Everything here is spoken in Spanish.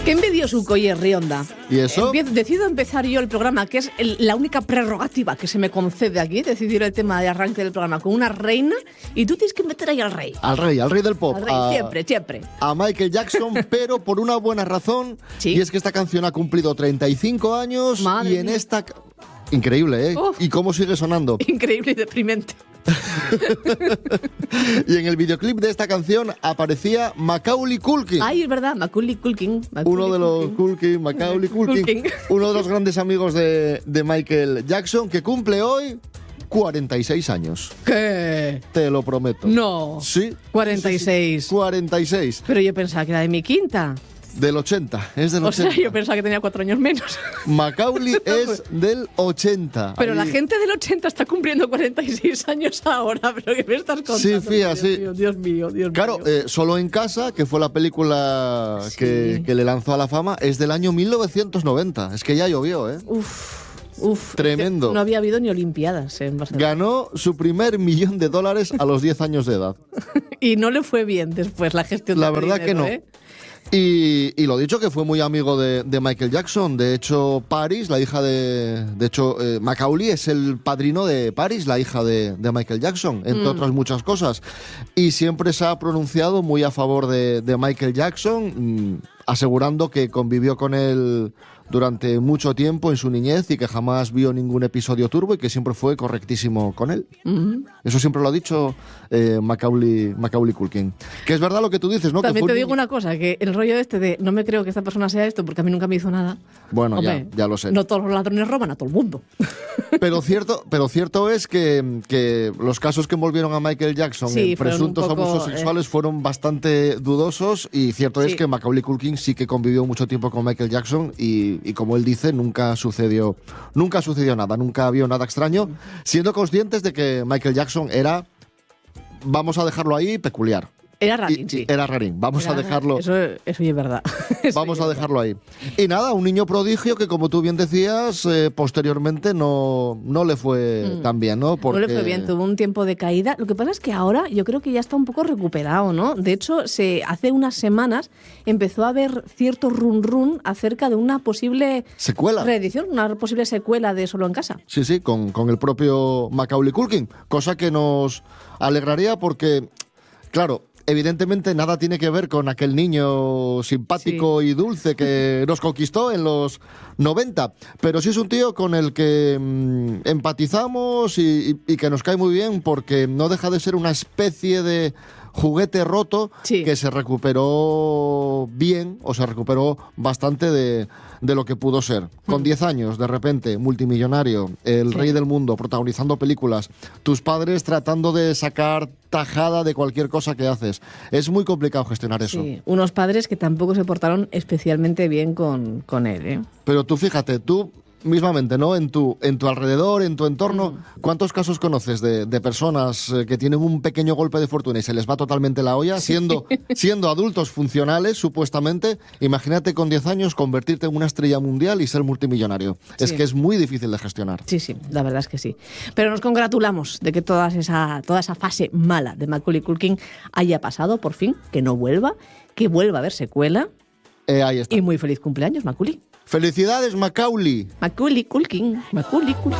Qué envidioso Coller Rionda. ¿Y eso? Decido empezar yo el programa, que es la única prerrogativa que se me concede aquí, decidir el tema de arranque del programa con una reina, y tú tienes que meter ahí al rey. Al rey del pop. Al rey, siempre. A Michael Jackson, pero por una buena razón. Sí. Y es que esta canción ha cumplido 35 años. Madre y en mía. esta... Increíble, ¿eh? Uf. ¿Y cómo sigue sonando? Increíble y deprimente. Y en el videoclip de esta canción aparecía Macaulay Culkin. Ay, es verdad, Macaulay Culkin. Uno de los Macaulay Culkin, Culkin. uno de los grandes amigos de Michael Jackson, que cumple hoy 46 años. ¿Qué? Te lo prometo. No. Sí. 46. Sí. 46. Pero yo pensaba que era de mi quinta. Del 80. Es del 80. O sea, yo pensaba que tenía 4 años menos. Macaulay es del 80. Pero Ahí. la gente del 80 está cumpliendo 46 años ahora. ¿Pero qué me estás contando? Sí, fía, Dios sí. mío, Dios mío, Dios Claro, mío. Solo en Casa, que fue la película Sí. que le lanzó a la fama, es del año 1990. Es que ya llovió, ¿eh? Uf. Tremendo. No había habido ni Olimpiadas en Barcelona. Ganó su primer $1 millón a los 10 años de edad. Y no le fue bien después la gestión La del verdad dinero, que no. ¿eh? Y lo dicho, que fue muy amigo de Michael Jackson. De hecho, Paris, la hija Macaulay es el padrino de Paris, la hija de Michael Jackson, entre otras muchas cosas. Y siempre se ha pronunciado muy a favor de Michael Jackson, asegurando que convivió con él durante mucho tiempo en su niñez y que jamás vio ningún episodio turbo y que siempre fue correctísimo con él. Eso siempre lo ha dicho Macaulay Culkin. Que es verdad lo que tú dices, ¿no? También que te fue digo una cosa, que el rollo de no me creo que esta persona sea esto porque a mí nunca me hizo nada. Bueno, Hombre, ya lo sé. No todos los ladrones roban a todo el mundo. Pero cierto es que los casos que envolvieron a Michael Jackson Sí, en fueron presuntos un poco, abusos sexuales fueron bastante dudosos, y cierto es Sí. que Macaulay Culkin sí que convivió mucho tiempo con Michael Jackson y como él dice, nunca sucedió nada, nunca vio nada extraño, siendo conscientes de que Michael Jackson era, vamos a dejarlo ahí, peculiar. Era rarín, sí. Era rarín, vamos a dejarlo. Eso sí es verdad. Vamos a dejarlo ahí. Y nada, un niño prodigio que, como tú bien decías, posteriormente no le fue tan bien, ¿no? No le fue bien, tuvo un tiempo de caída. Lo que pasa es que ahora yo creo que ya está un poco recuperado, ¿no? De hecho, hace unas semanas empezó a haber cierto run acerca de una posible secuela. Reedición, una posible secuela de Solo en Casa. Sí, con el propio Macaulay Culkin, cosa que nos alegraría porque, claro, evidentemente nada tiene que ver con aquel niño simpático y dulce que nos conquistó en los 90, pero sí es un tío con el que empatizamos y que nos cae muy bien, porque no deja de ser una especie de juguete roto que se recuperó bien, o se recuperó bastante de lo que pudo ser. Con 10 años, de repente, multimillonario, el rey del mundo, protagonizando películas, tus padres tratando de sacar tajada de cualquier cosa que haces. Es muy complicado gestionar eso. Sí, unos padres que tampoco se portaron especialmente bien con él, ¿eh? Pero tú fíjate, tú mismamente, ¿no? En tu alrededor, en tu entorno, ¿cuántos casos conoces de personas que tienen un pequeño golpe de fortuna y se les va totalmente la olla, siendo adultos funcionales, supuestamente? Imagínate con 10 años convertirte en una estrella mundial y ser multimillonario. Sí. Es que es muy difícil de gestionar. Sí, la verdad es que sí. Pero nos congratulamos de que toda esa fase mala de Macaulay Culkin haya pasado, por fin, que no vuelva, que vuelva a haber secuela. Ahí está. Y muy feliz cumpleaños, Macaulay. ¡Felicidades, Macaulay! Macaulay Culkin.